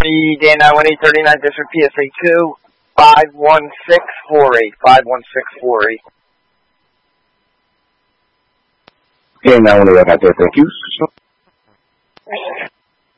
3, Dan 91839, District PSA 2, 51648, 51648. Dan 918 out there, thank you.